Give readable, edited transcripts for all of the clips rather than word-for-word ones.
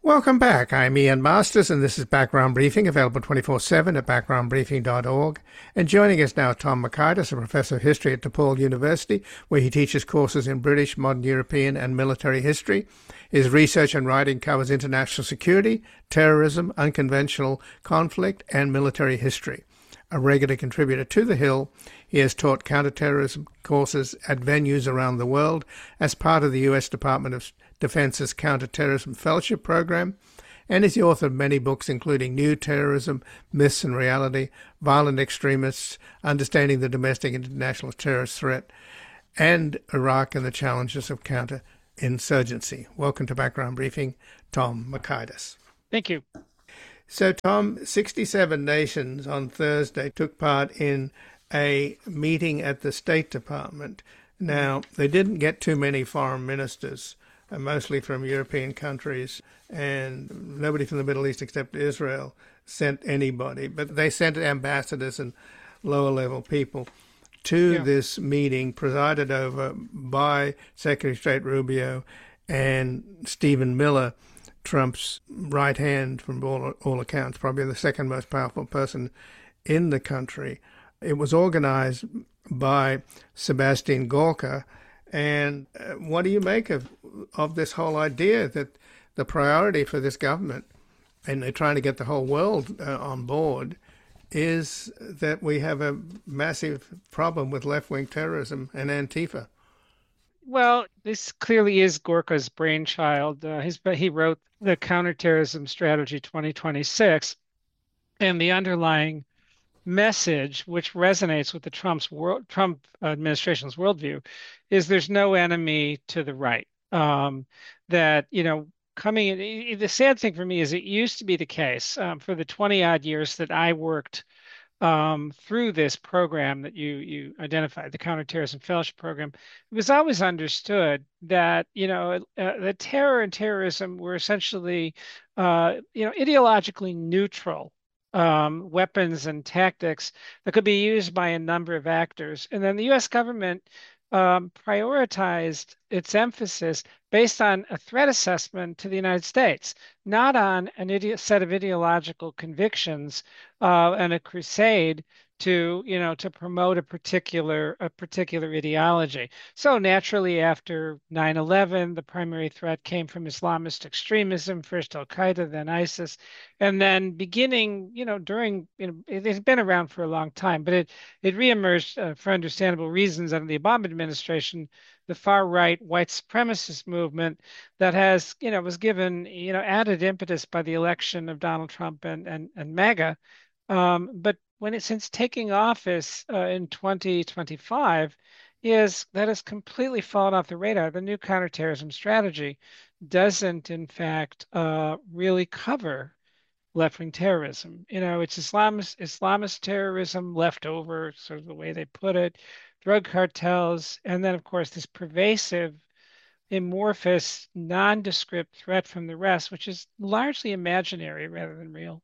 Welcome back. I'm Ian Masters, and this is Background Briefing, available 24/7 at backgroundbriefing.org. And joining us now, Tom Makaitis, a professor of history at DePaul University, where he teaches courses in British, modern European, and military history. His research and writing covers international security, terrorism, unconventional conflict, and military history. A regular contributor to The Hill, he has taught counterterrorism courses at venues around the world as part of the U.S. Department of Defense's Counterterrorism Fellowship Program, and is the author of many books including New Terrorism, Myths and Reality, Violent Extremists, Understanding the Domestic and International Terrorist Threat, and Iraq and the Challenges of Counterinsurgency. Welcome to Background Briefing, Tom Makaitis. Thank you. So, Tom, 67 nations on Thursday took part in a meeting at the State Department. Now, they didn't get too many foreign ministers, mostly from European countries, and nobody from the Middle East except Israel sent anybody. But they sent ambassadors and lower-level people to this meeting presided over by Secretary of State Rubio and Stephen Miller, Trump's right hand from all accounts, probably the second most powerful person in the country. It was organized by Sebastian Gorka. And what do you make of this whole idea that the priority for this government, and they're trying to get the whole world on board, is that we have a massive problem with left-wing terrorism and Antifa? Well, this clearly is Gorka's brainchild. He wrote the Counterterrorism Strategy 2026, and the underlying message, which resonates with the Trump administration's worldview, is there's no enemy to the right. That, coming in, the sad thing for me is it used to be the case for the 20 odd years that I worked through this program that you identified, the Counterterrorism Fellowship Program. It was always understood that, the terror and terrorism were essentially, ideologically neutral weapons and tactics that could be used by a number of actors. And then the U.S. government prioritized its emphasis based on a threat assessment to the United States, not on set of ideological convictions and a crusade to promote a particular ideology. So naturally, after 9/11, the primary threat came from Islamist extremism, first Al Qaeda, then ISIS, and then beginning, during, it's been around for a long time, but it reemerged for understandable reasons under the Obama administration, the far right white supremacist movement that was given, added impetus by the election of Donald Trump and MAGA. But since taking office in 2025, that has completely fallen off the radar. The new counterterrorism strategy doesn't, in fact, really cover left-wing terrorism. It's Islamist terrorism, leftover, sort of the way they put it, drug cartels, and then, of course, this pervasive, amorphous, nondescript threat from the rest, which is largely imaginary rather than real.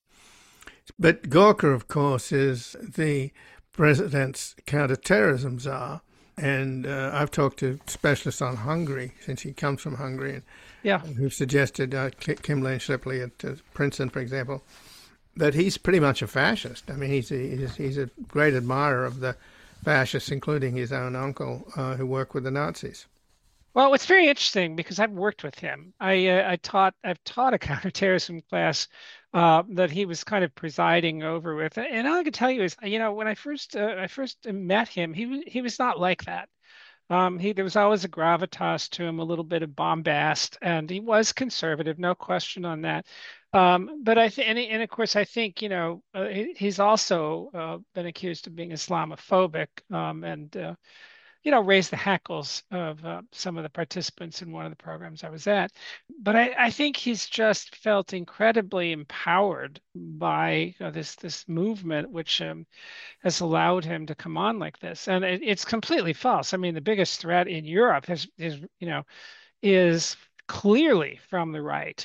But Gorka, of course, is the president's counterterrorism czar. And I've talked to specialists on Hungary, since he comes from Hungary, and who've suggested, Kim Lane Shipley at Princeton, for example, that he's pretty much a fascist. I mean, he's a great admirer of the fascists, including his own uncle, who worked with the Nazis. Well, it's very interesting because I've worked with him. I've taught a counterterrorism class that he was kind of presiding over with, and all I can tell you is, when I first met him, he was not like that. There was always a gravitas to him, a little bit of bombast, and he was conservative, no question on that. But and of course, I think he's also been accused of being Islamophobic, and raised the hackles of some of the participants in one of the programs I was at. But I think he's just felt incredibly empowered by this movement, which has allowed him to come on like this. And it's completely false. I mean, the biggest threat in Europe is clearly from the right.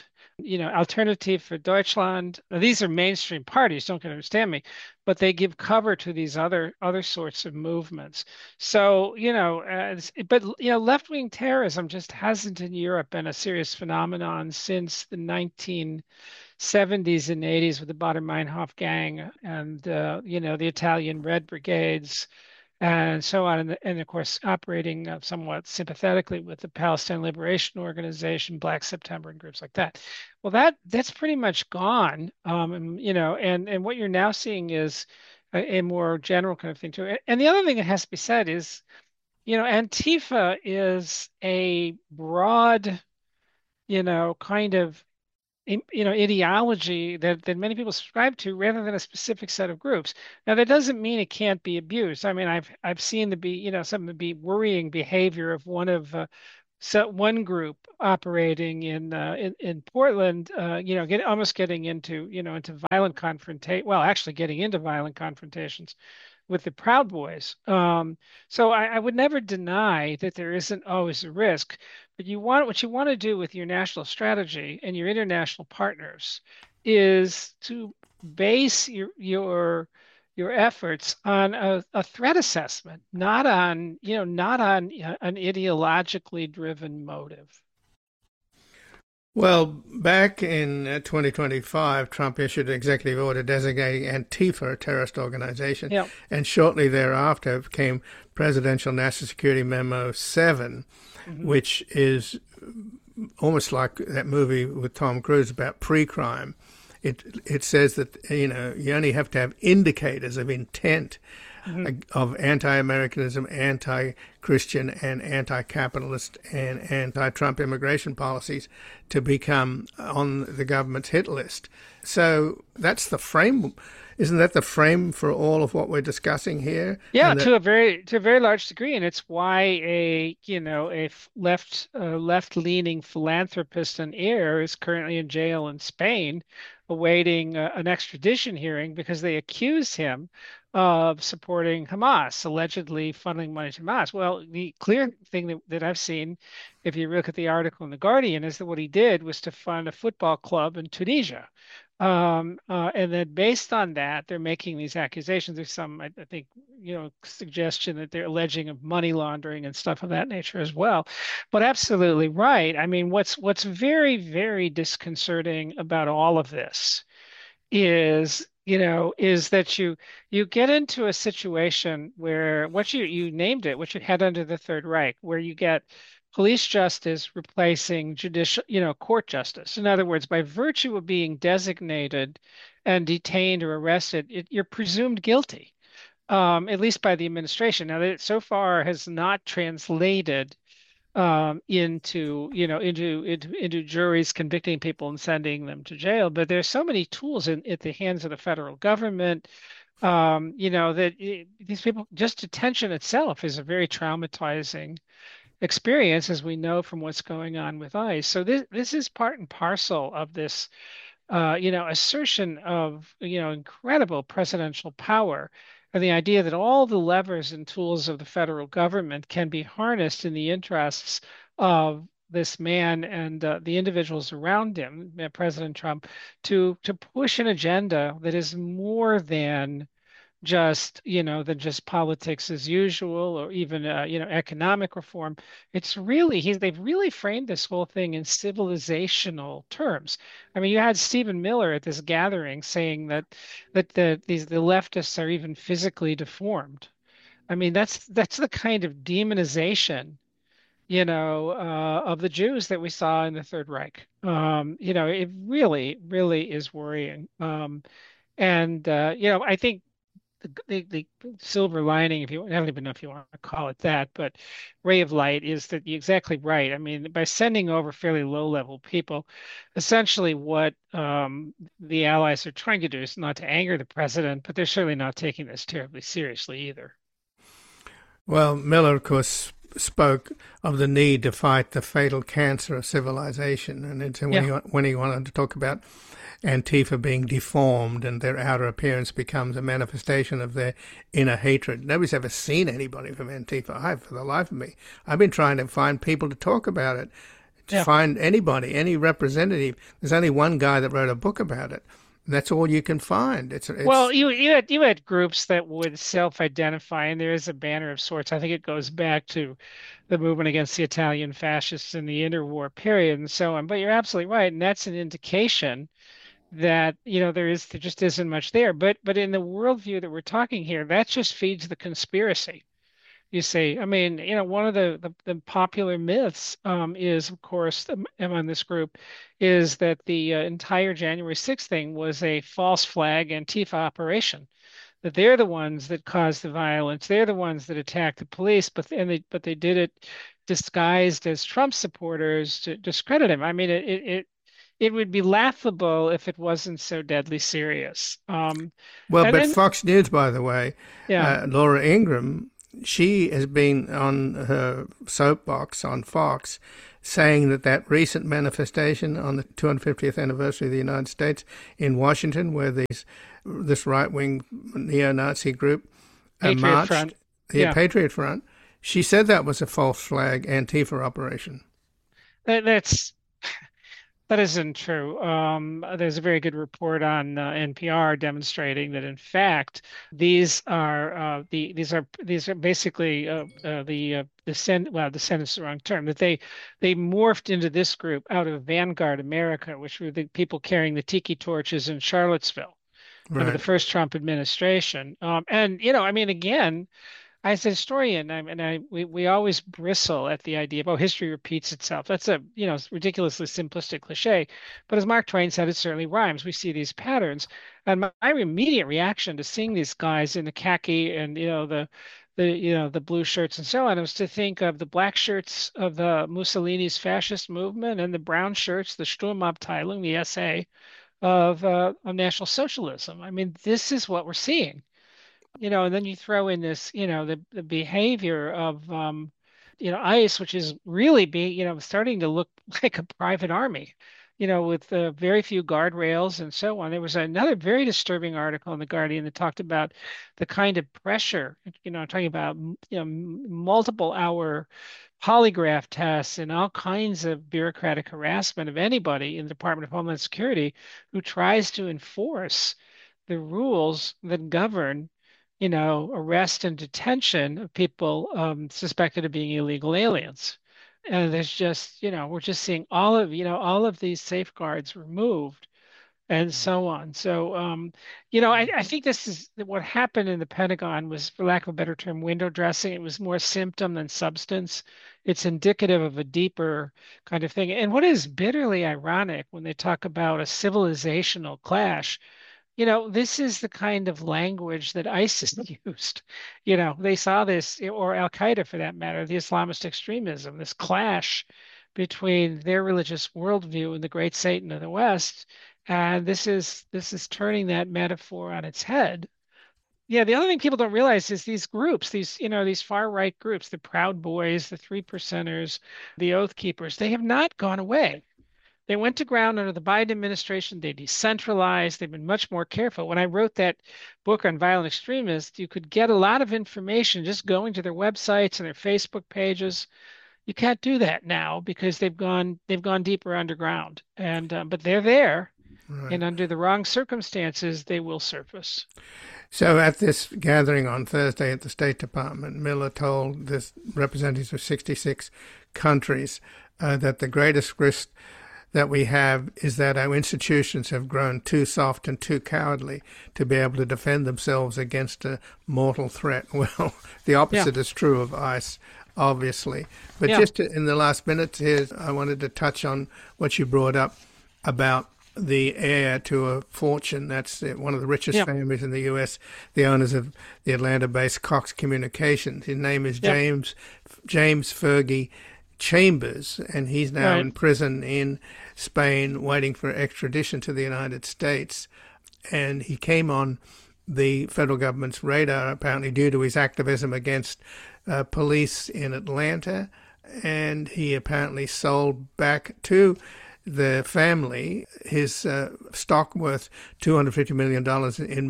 Alternative for Deutschland. Now, these are mainstream parties, don't understand me, but they give cover to these other sorts of movements. So, left-wing terrorism just hasn't in Europe been a serious phenomenon since the 1970s and 80s with the Baader-Meinhof gang and the Italian Red Brigades and so on, and of course operating somewhat sympathetically with the Palestine Liberation Organization, Black September, and groups like that. Well, that's pretty much gone, and what you're now seeing is a more general kind of thing too. And the other thing that has to be said is, Antifa is a broad, kind of ideology that many people subscribe to rather than a specific set of groups. Now that doesn't mean it can't be abused. I mean, I've seen some of the worrying behavior of one group operating in Portland, almost getting into violent confrontation. Well, actually getting into violent confrontations with the Proud Boys. So I would never deny that there isn't always a risk, but what you want to do with your national strategy and your international partners is to base your efforts on a threat assessment, not on an ideologically driven motive. Well, back in 2025, Trump issued an executive order designating Antifa a terrorist organization. Yep. And shortly thereafter came Presidential National Security Memo 7, which is almost like that movie with Tom Cruise about pre-crime. It says that, you only have to have indicators of intent of anti-Americanism, anti-Christian, and anti-capitalist and anti-Trump immigration policies to become on the government's hit list. So that's the frame. Isn't that the frame for all of what we're discussing here? Yeah, to a very large degree, and it's why a left-leaning philanthropist and heir is currently in jail in Spain, awaiting an extradition hearing because they accuse him of supporting Hamas, allegedly funneling money to Hamas. Well, the clear thing that I've seen, if you look at the article in The Guardian, is that what he did was to fund a football club in Tunisia. And then based on that, they're making these accusations. There's some, I think, suggestion that they're alleging of money laundering and stuff of that nature as well. But absolutely right. I mean, what's very, very disconcerting about all of this is that you get into a situation where what you named it, what you had under the Third Reich, where you get police justice replacing court justice. In other words, by virtue of being designated and detained or arrested, you're presumed guilty, at least by the administration. Now, that so far has not translated into juries convicting people and sending them to jail. But there's so many tools at the hands of the federal government, that these people, just detention itself is a very traumatizing experience, as we know from what's going on with ICE. So this is part and parcel of this, assertion of, incredible presidential power, and the idea that all the levers and tools of the federal government can be harnessed in the interests of this man and the individuals around him, President Trump, to push an agenda that is more than just politics as usual, or even economic reform. It's really they've really framed this whole thing in civilizational terms. I mean, you had Stephen Miller at this gathering saying that the leftists are even physically deformed. I mean, that's the kind of demonization of the Jews that we saw in the Third Reich. It really, really is worrying. I think the silver lining, I don't even know if you want to call it that, but ray of light is that you're exactly right. I mean, by sending over fairly low-level people, essentially what the allies are trying to do is not to anger the president, but they're certainly not taking this terribly seriously either. Well, Miller, of course, spoke of the need to fight the fatal cancer of civilization, and it's when he wanted to talk about Antifa being deformed and their outer appearance becomes a manifestation of their inner hatred. Nobody's ever seen anybody from Antifa. For the life of me, I've been trying to find people to talk about it. To find anybody, any representative. There's only one guy that wrote a book about it. That's all you can find. Well, you had groups that would self-identify, and there is a banner of sorts. I think it goes back to the movement against the Italian fascists in the interwar period and so on. But you're absolutely right, and that's an indication that there just isn't much there. But in the worldview that we're talking here, that just feeds the conspiracy. You see, I mean, one of the popular myths is, of course, among this group, is that the entire January 6th thing was a false flag Antifa operation. That they're the ones that caused the violence. They're the ones that attacked the police, but they did it disguised as Trump supporters to discredit him. I mean, it would be laughable if it wasn't so deadly serious. But Fox News, by the way, yeah. Laura Ingraham, she has been on her soapbox on Fox saying that recent manifestation on the 250th anniversary of the United States in Washington, where this right-wing neo-Nazi group marched, Front. Patriot Front, she said that was a false flag Antifa operation. That isn't true. There's a very good report on NPR demonstrating that, in fact, these are basically the Senate. Well, the Senate's the wrong term. That they morphed into this group out of Vanguard America, which were the people carrying the tiki torches in Charlottesville under the first Trump administration. And I mean, again, as a historian, we always bristle at the idea of, history repeats itself. That's a ridiculously simplistic cliche, but as Mark Twain said, it certainly rhymes. We see these patterns, and my immediate reaction to seeing these guys in the khaki and the blue shirts and so on was to think of the black shirts of the Mussolini's fascist movement and the brown shirts, the Sturmabteilung, the SA of National Socialism. I mean, this is what we're seeing. And then you throw in this, the behavior of, ICE, which is really starting to look like a private army, with very few guardrails and so on. There was another very disturbing article in The Guardian that talked about the kind of pressure, talking about, multiple hour polygraph tests and all kinds of bureaucratic harassment of anybody in the Department of Homeland Security who tries to enforce the rules that govern arrest and detention of people suspected of being illegal aliens. And there's just, we're just seeing all of these safeguards removed and so on. So, I think this is what happened in the Pentagon was, for lack of a better term, window dressing. It was more symptom than substance. It's indicative of a deeper kind of thing. And what is bitterly ironic when they talk about a civilizational clash, this is the kind of language that ISIS used. They saw this, or Al Qaeda for that matter, the Islamist extremism, this clash between their religious worldview and the great Satan of the West. And this is turning that metaphor on its head. Yeah, the other thing people don't realize is these groups, these far right groups, the Proud Boys, the Three Percenters, the Oath Keepers, they have not gone away. They went to ground under the Biden administration. They decentralized. They've been much more careful. When I wrote that book on violent extremists, you could get a lot of information just going to their websites and their Facebook pages. You can't do that now because they've gone deeper underground. And but they're there, right. And under the wrong circumstances, they will surface. So at this gathering on Thursday at the State Department, Miller told the representatives of 66 countries that the greatest risk that we have is that our institutions have grown too soft and too cowardly to be able to defend themselves against a mortal threat. Well, the opposite is true of ICE, obviously. But just in the last minute here, I wanted to touch on what you brought up about the heir to a fortune. That's one of the richest families in the U.S., the owners of the Atlanta-based Cox Communications. His name is James Fergie Chambers, and he's now in prison in Spain waiting for extradition to the United States. And he came on the federal government's radar apparently due to his activism against police in Atlanta, and he apparently sold back to the family his stock worth $250 million in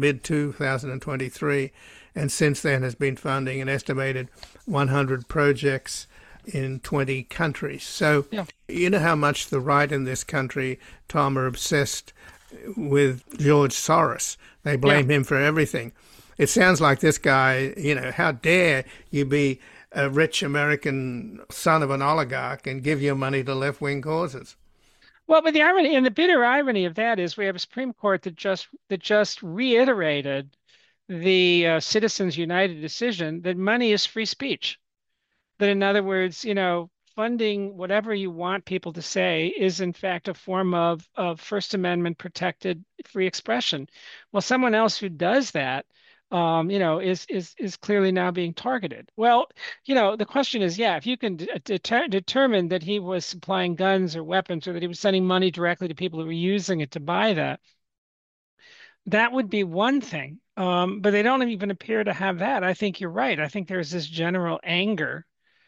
mid-2023, and since then has been funding an estimated 100 projects in 20 countries. So Yeah. you know how much the right in this country, Tom, are obsessed with George Soros. They blame him for everything. It sounds like this guy, how dare you be a rich American son of an oligarch and give your money to left-wing causes. Well, but the irony and the bitter irony of that is we have a Supreme Court that just reiterated the Citizens United decision that money is free speech. That in other words, funding whatever you want people to say is in fact a form of First Amendment protected free expression. Well, someone else who does that, is clearly now being targeted. Well, the question is, yeah, if you can determine that he was supplying guns or weapons, or that he was sending money directly to people who were using it to buy that, that would be one thing. But they don't even appear to have that. I think you're right. I think there's this general anger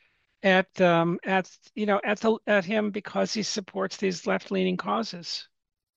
at him because he supports these left-leaning causes.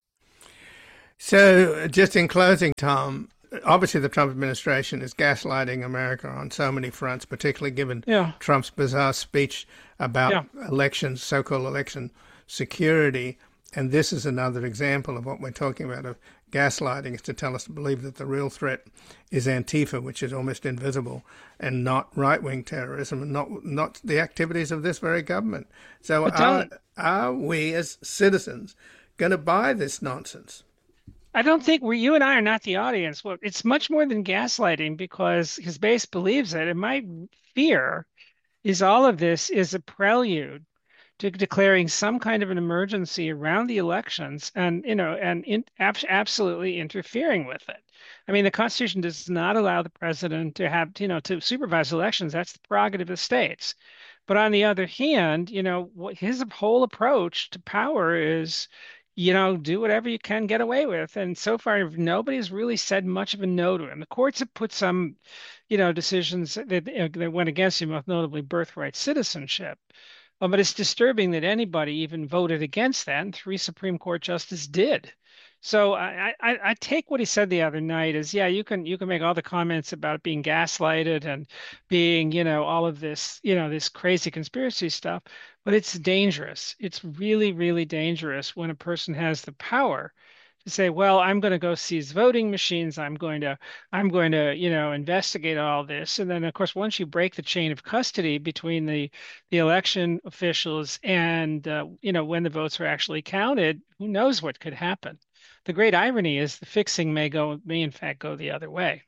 So, just in closing, Tom, obviously the Trump administration is gaslighting America on so many fronts, particularly given Trump's bizarre speech about elections, so-called election security. And this is another example of what we're talking about, of gaslighting, is to tell us to believe that the real threat is Antifa, which is almost invisible, and not right-wing terrorism, and not the activities of this very government. So are we as citizens going to buy this nonsense? I don't think you and I are not the audience. Well, it's much more than gaslighting because his base believes it. And my fear is all of this is a prelude to declaring some kind of an emergency around the elections and absolutely interfering with it. I mean, the Constitution does not allow the president to have to supervise elections. That's the prerogative of states. But on the other hand, what his whole approach to power is, do whatever you can get away with. And so far, nobody's really said much of a no to him. The courts have put some, decisions that went against him, most notably birthright citizenship. But it's disturbing that anybody even voted against that, and 3 Supreme Court justices did. So I take what he said the other night as, yeah, you can make all the comments about being gaslighted and being, all of this, this crazy conspiracy stuff, but it's dangerous. It's really, really dangerous when a person has the power to say, well, I'm going to go seize voting machines. I'm going to, investigate all this. And then, of course, once you break the chain of custody between the election officials and, when the votes are actually counted, who knows what could happen? The great irony is the fixing may in fact go the other way.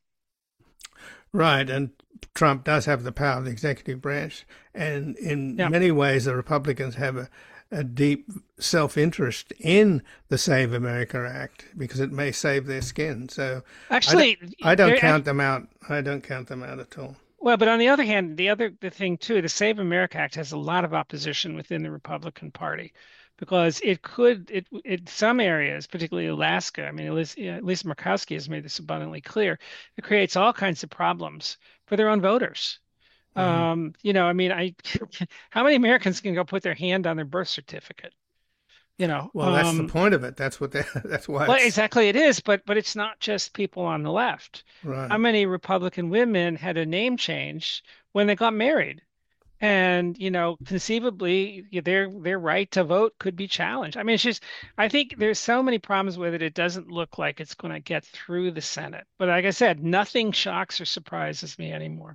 Right. And Trump does have the power of the executive branch. And in many ways, the Republicans have a deep self-interest in the Save America Act because it may save their skin. So actually, I don't count them out. I don't count them out at all. Well, but on the other hand, the thing too, the Save America Act has a lot of opposition within the Republican Party because it some areas, particularly Alaska, I mean, Lisa Murkowski has made this abundantly clear, it creates all kinds of problems for their own voters. Mm-hmm. I mean, how many Americans can go put their hand on their birth certificate? Well, that's the point of it. That's why. Well, exactly it is, but it's not just people on the left. Right. How many Republican women had a name change when they got married? And, conceivably their right to vote could be challenged. I mean, I think there's so many problems with it. It doesn't look like it's going to get through the Senate. But like I said, nothing shocks or surprises me anymore.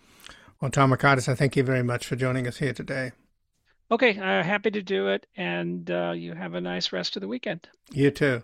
Well, Tom Markaitis, I thank you very much for joining us here today. Okay, happy to do it. And you have a nice rest of the weekend. You too.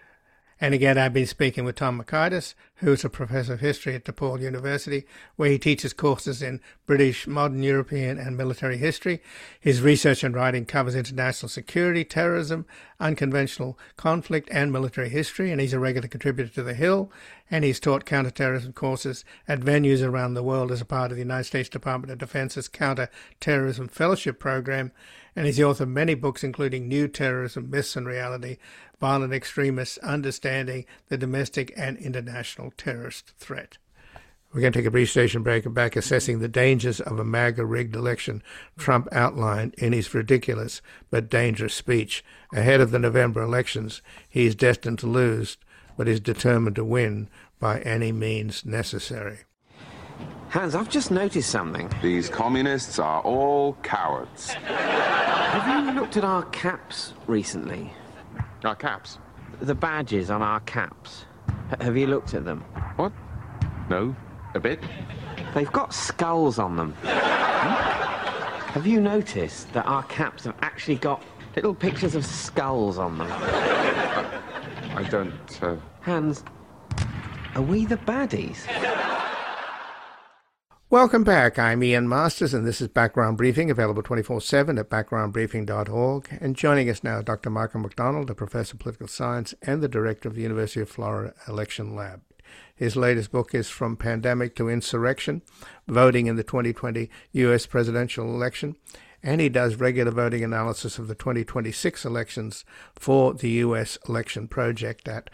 And again, I've been speaking with Tom Markaitis, who is a professor of history at DePaul University, where he teaches courses in British, modern European, and military history. His research and writing covers international security, terrorism, unconventional conflict, and military history, and he's a regular contributor to The Hill, and he's taught counterterrorism courses at venues around the world as a part of the United States Department of Defense's Counterterrorism Fellowship Program, and he's the author of many books, including New Terrorism, Myths and Reality, Violent Extremists, Understanding the Domestic and International Terrorist Threat. We're going to take a brief station break and back assessing the dangers of a MAGA-rigged election Trump outlined in his ridiculous but dangerous speech. Ahead of the November elections, he is destined to lose, but is determined to win by any means necessary. Hans, I've just noticed something. These communists are all cowards. Have you looked at our caps recently? Our caps? The badges on our caps. Have you looked at them? What? No, a bit. They've got skulls on them. Have you noticed that our caps have actually got little pictures of skulls on them? I don't, Hans, are we the baddies? Welcome back. I'm Ian Masters, and this is Background Briefing, available 24/7 at backgroundbriefing.org. And joining us now, Dr. Michael McDonald, a professor of political science and the director of the University of Florida Election Lab. His latest book is From Pandemic to Insurrection, Voting in the 2020 U.S. Presidential Election. And he does regular voting analysis of the 2026 elections for the U.S. Election Project at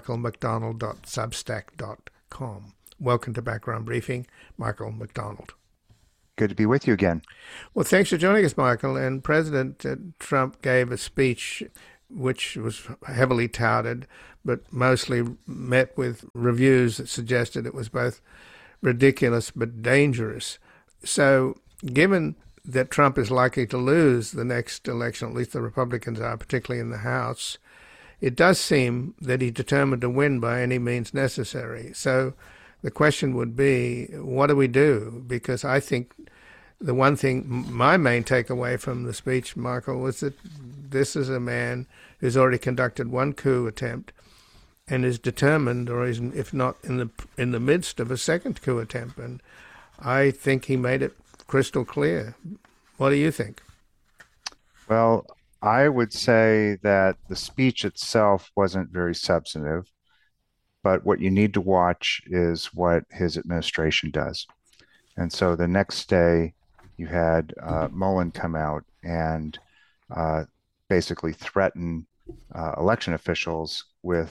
michaelmcdonald.substack.com. Welcome to Background Briefing, Michael McDonald. Good to be with you again. Well, thanks for joining us, Michael. And President Trump gave a speech which was heavily touted, but mostly met with reviews that suggested it was both ridiculous but dangerous. So given that Trump is likely to lose the next election, at least the Republicans are, particularly in the House, it does seem that he's determined to win by any means necessary. So the question would be, what do we do? Because I think the one thing, my main takeaway from the speech, Michael, was that this is a man who's already conducted one coup attempt and is determined, or is, if not in the midst of a second coup attempt. And I think he made it crystal clear. What do you think? Well, I would say that the speech itself wasn't very substantive, but what you need to watch is what his administration does. And so the next day, you had Mullen come out and basically threaten election officials with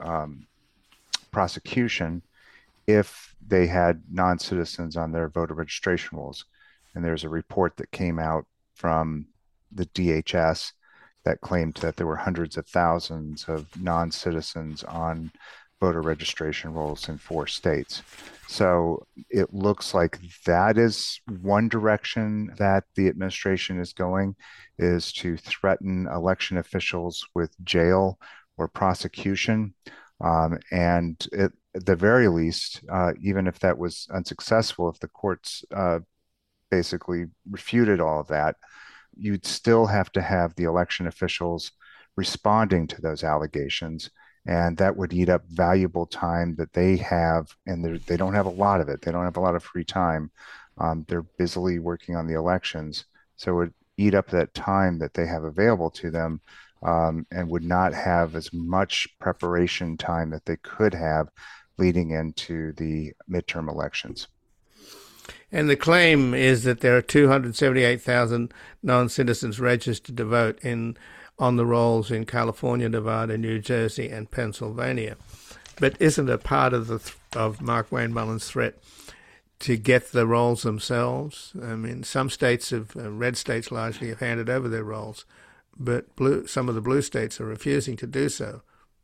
prosecution if they had non-citizens on their voter registration rolls. And there's a report that came out from the DHS that claimed that there were hundreds of thousands of non-citizens on voter registration rolls in 4 states. So it looks like that is one direction that the administration is going, is to threaten election officials with jail or prosecution. And at the very least, even if that was unsuccessful, if the courts basically refuted all of that, you'd still have to have the election officials responding to those allegations. And that would eat up valuable time that they have, and they don't have a lot of it. They don't have a lot of free time. They're busily working on the elections. So it would eat up that time that they have available to them, and would not have as much preparation time that they could have leading into the midterm elections. And the claim is that there are 278,000 non-citizens registered to vote on the rolls in California, Nevada, New Jersey, and Pennsylvania. But isn't a part of of Markwayne Mullen's threat to get the rolls themselves? I mean, some states have, red states largely, have handed over their rolls, but some of the blue states are refusing to do so.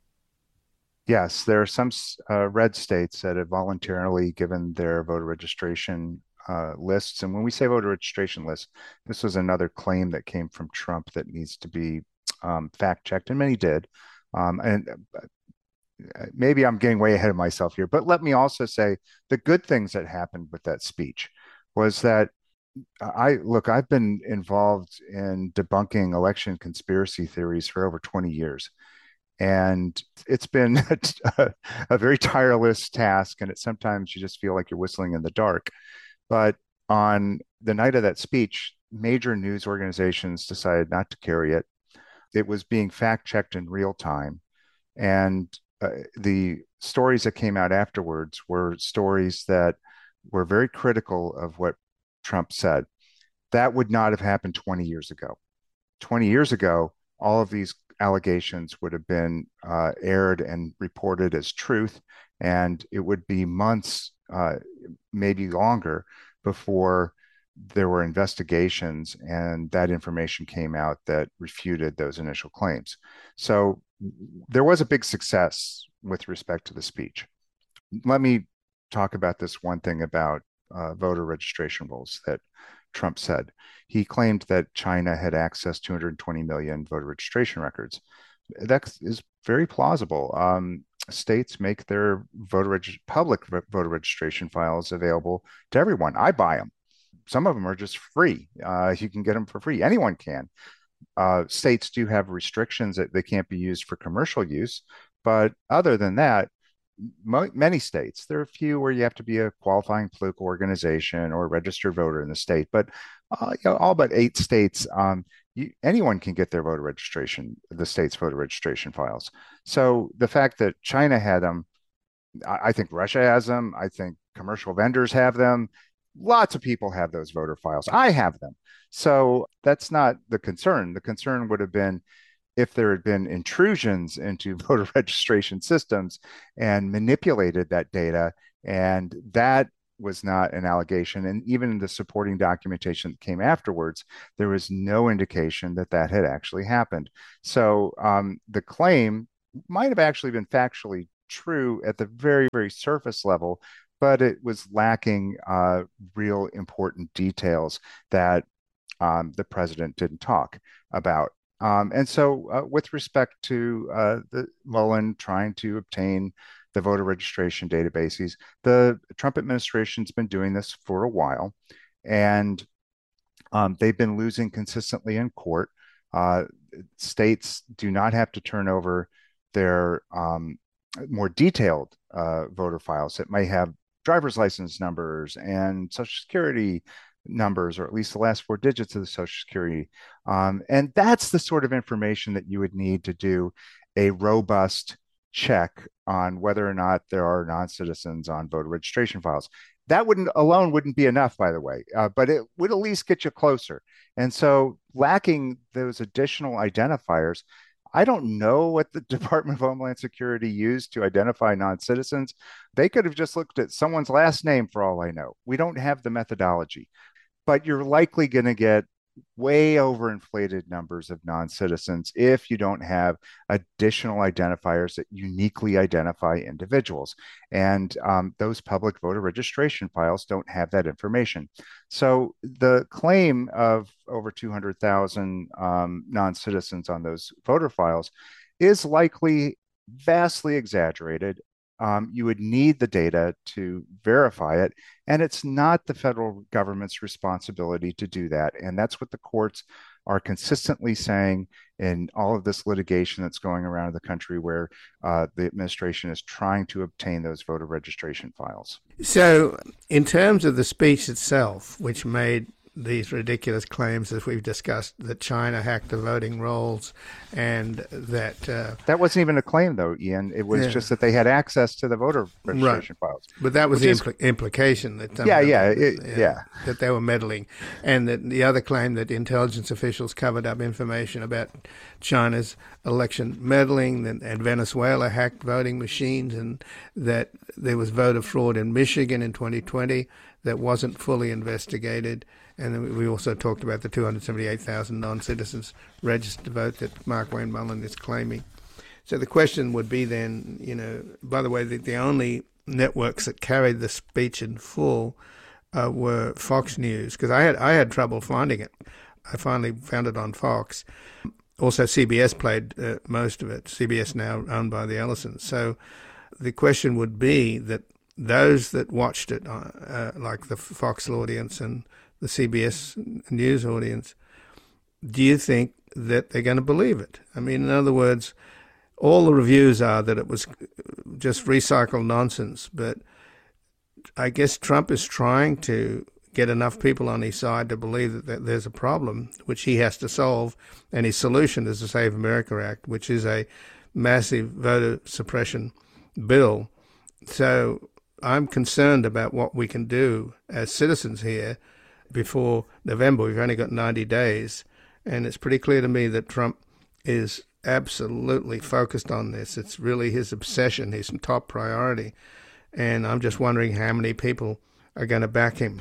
Yes, there are some red states that have voluntarily given their voter registration lists. And when we say voter registration lists, this was another claim that came from Trump that needs to be fact-checked, and many did. And maybe I'm getting way ahead of myself here, but let me also say the good things that happened with that speech was that I've been involved in debunking election conspiracy theories for over 20 years. And it's been a very tireless task, and sometimes you just feel like you're whistling in the dark. But on the night of that speech, major news organizations decided not to carry it. It was being fact-checked in real time. And the stories that came out afterwards were stories that were very critical of what Trump said. That would not have happened 20 years ago. 20 years ago, all of these allegations would have been aired and reported as truth, and it would be months, maybe longer, before there were investigations and that information came out that refuted those initial claims. So there was a big success with respect to the speech. Let me talk about this one thing about voter registration rolls that Trump said. He claimed that China had accessed 220 million voter registration records. That is very plausible. States make their public voter registration files available to everyone. I buy them. Some of them are just free. You can get them for free. Anyone can. States do have restrictions that they can't be used for commercial use, but other than that, many states, there are a few where you have to be a qualifying political organization or a registered voter in the state, but all but 8 states, anyone can get their voter registration, the state's voter registration files. So the fact that China had them, I think Russia has them. I think commercial vendors have them. Lots of people have those voter files. I have them. So that's not the concern. The concern would have been if there had been intrusions into voter registration systems and manipulated that data, and that was not an allegation. And even in the supporting documentation that came afterwards, there was no indication that that had actually happened. So the claim might have actually been factually true at the very, very surface level, but it was lacking real important details that the president didn't talk about. And so with respect to the Mullen trying to obtain the voter registration databases, the Trump administration's been doing this for a while, and they've been losing consistently in court. States do not have to turn over their more detailed voter files that may have driver's license numbers and Social Security numbers, or at least the last 4 digits of the Social Security. And that's the sort of information that you would need to do a robust check on whether or not there are non-citizens on voter registration files. That wouldn't be enough, by the way, but it would at least get you closer. And so lacking those additional identifiers, I don't know what the Department of Homeland Security used to identify non-citizens. They could have just looked at someone's last name for all I know. We don't have the methodology, but you're likely going to get way overinflated numbers of non-citizens if you don't have additional identifiers that uniquely identify individuals. And those public voter registration files don't have that information. So the claim of over 200,000 non-citizens on those voter files is likely vastly exaggerated. You would need the data to verify it, and it's not the federal government's responsibility to do that. And that's what the courts are consistently saying in all of this litigation that's going around the country, where the administration is trying to obtain those voter registration files. So in terms of the speech itself, which made these ridiculous claims, as we've discussed, that China hacked the voting rolls, and that that wasn't even a claim, though, Ian. It was just that they had access to the voter registration files. But that was the implication that that they were meddling, and that the other claim that intelligence officials covered up information about China's election meddling, and Venezuela hacked voting machines, and that there was voter fraud in Michigan in 2020 that wasn't fully investigated. And then we also talked about the 278,000 non-citizens registered to vote that Markwayne Mullin is claiming. So the question would be then, by the way, the only networks that carried the speech in full were Fox News, because I had trouble finding it. I finally found it on Fox. Also, CBS played most of it. CBS now owned by the Ellisons. So the question would be that those that watched it, like the Fox audience and the CBS News audience, do you think that they're going to believe it? I mean, in other words, all the reviews are that it was just recycled nonsense, but I guess Trump is trying to get enough people on his side to believe that there's a problem which he has to solve, and his solution is the Save America Act, which is a massive voter suppression bill. So I'm concerned about what we can do as citizens here before November. We've only got 90 days, and it's pretty clear to me that Trump is absolutely focused on this. It's really his obsession, his top priority, and I'm just wondering how many people are going to back him.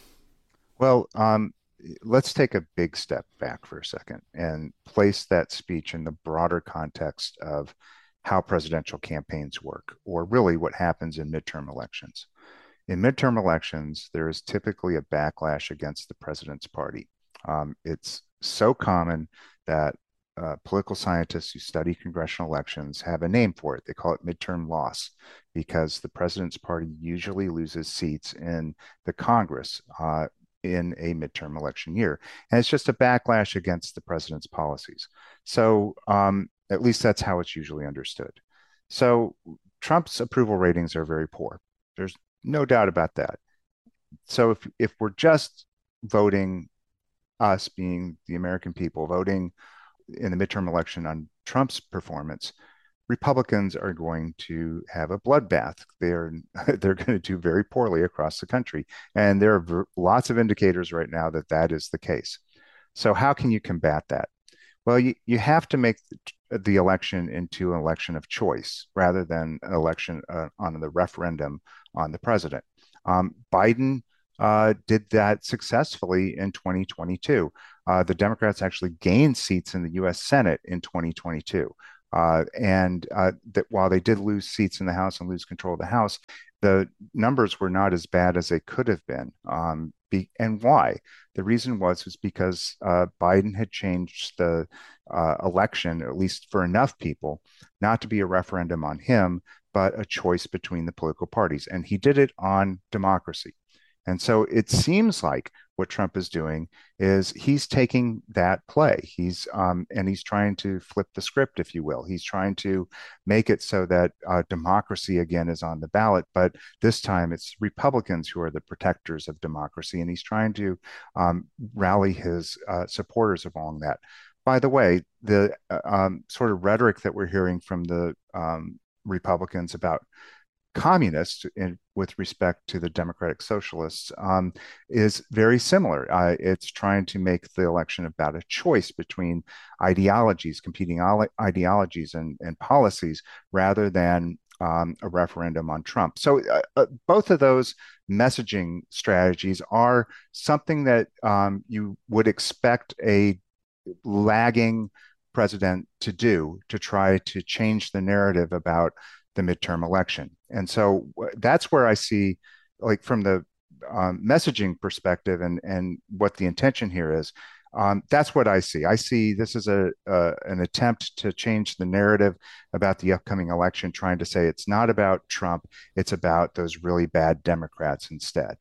Well, let's take a big step back for a second and place that speech in the broader context of how presidential campaigns work, or really what happens in midterm elections. in midterm elections, there is typically a backlash against the president's party. It's so common that political scientists who study congressional elections have a name for it. They call it midterm loss because the president's party usually loses seats in the Congress in a midterm election year. And it's just a backlash against the president's policies. So at least that's how it's usually understood. So Trump's approval ratings are very poor. There's no doubt about that. So if we're just voting, us being the American people, voting in the midterm election on Trump's performance, Republicans are going to have a bloodbath. They're going to do very poorly across the country, and there are lots of indicators right now that that is the case. So how can you combat that? Well, you have to make the election into an election of choice rather than an election on the referendum on the president. Biden did that successfully in 2022. The Democrats actually gained seats in the U.S. Senate in 2022. That while they did lose seats in the House and lose control of the House, the numbers were not as bad as they could have been. And why? The reason was because Biden had changed the election, at least for enough people, not to be a referendum on him, but a choice between the political parties. And he did it on democracy. And so it seems like what Trump is doing is he's taking that play. He's trying to flip the script, if you will. He's trying to make it so that democracy again is on the ballot, but this time it's Republicans who are the protectors of democracy, and he's trying to rally his supporters along that. By the way, the sort of rhetoric that we're hearing from the Republicans about communists with respect to the Democratic Socialists is very similar. It's trying to make the election about a choice between ideologies, competing ideologies and policies, rather than a referendum on Trump. So both of those messaging strategies are something that you would expect a lagging president to do to try to change the narrative about the midterm election. And so that's where I see, like from the messaging perspective and what the intention here is, that's what I see. I see this as an attempt to change the narrative about the upcoming election, trying to say it's not about Trump, it's about those really bad Democrats instead.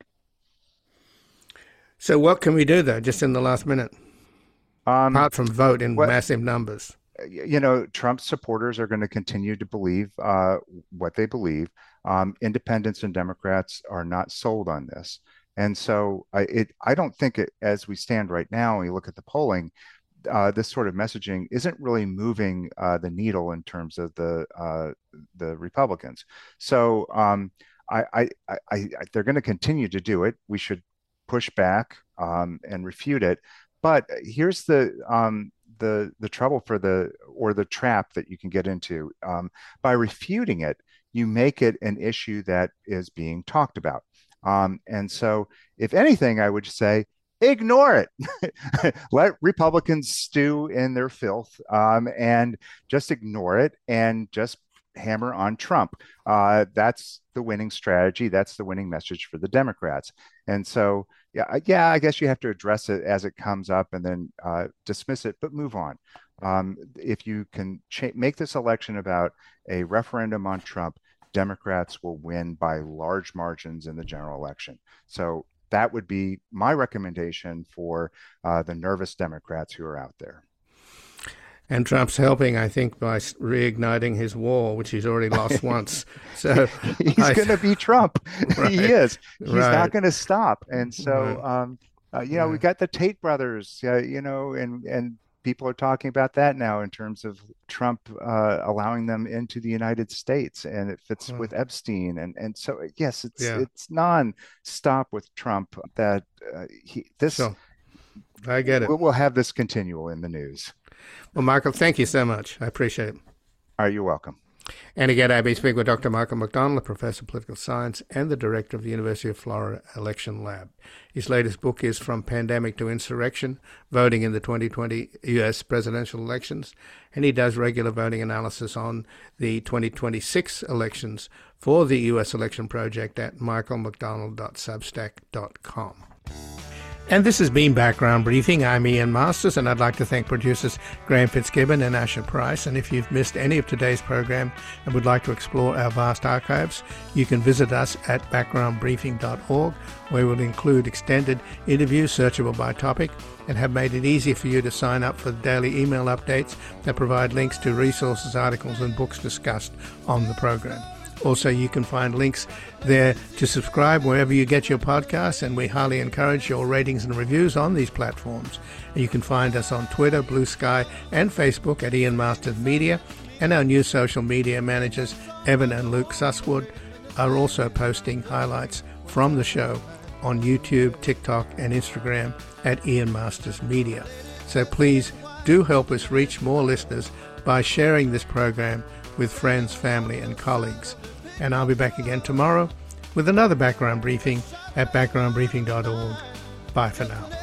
So what can we do, though, just in the last minute, apart from vote in massive numbers? Trump's supporters are going to continue to believe what they believe. Independents and Democrats are not sold on this. And so I don't think as we stand right now, when you look at the polling, this sort of messaging isn't really moving the needle in terms of the Republicans. So they're going to continue to do it. We should push back and refute it. But here's the trouble or the trap that you can get into. By refuting it, you make it an issue that is being talked about. And so, if anything, I would say ignore it. Let Republicans stew in their filth and just ignore it and just hammer on Trump. That's the winning strategy. That's the winning message for the Democrats. And so, I guess you have to address it as it comes up and then dismiss it, but move on. If you can make this election about a referendum on Trump, Democrats will win by large margins in the general election. So that would be my recommendation for the nervous Democrats who are out there. And Trump's helping, I think, by reigniting his war, which he's already lost once. So he's going to be Trump. Right. He is. He's not going to stop. And so, we got the Tate brothers, and people are talking about that now in terms of Trump allowing them into the United States, and it fits with Epstein. And so, yes, it's non-stop with Trump that So, I get it. We'll have this continual in the news. Well, Michael, thank you so much. I appreciate it. All right, you're welcome. And again, I've been speaking with Dr. Michael McDonald, a professor of political science and the director of the University of Florida Election Lab. His latest book is From Pandemic to Insurrection, Voting in the 2020 U.S. Presidential Elections, and he does regular voting analysis on the 2026 elections for the U.S. Election Project at michaelmcdonald.substack.com. And this has been Background Briefing. I'm Ian Masters, and I'd like to thank producers Graham Fitzgibbon and Asher Price. And if you've missed any of today's program and would like to explore our vast archives, you can visit us at backgroundbriefing.org, where we'll include extended interviews searchable by topic and have made it easy for you to sign up for the daily email updates that provide links to resources, articles, and books discussed on the program. Also, you can find links there to subscribe wherever you get your podcasts, and we highly encourage your ratings and reviews on these platforms. You can find us on Twitter, Blue Sky, and Facebook at Ian Masters Media, and our new social media managers, Evan and Luke Susswood, are also posting highlights from the show on YouTube, TikTok, and Instagram at Ian Masters Media. So please do help us reach more listeners by sharing this program with friends, family, and colleagues. And I'll be back again tomorrow with another background briefing at backgroundbriefing.org. Bye for now.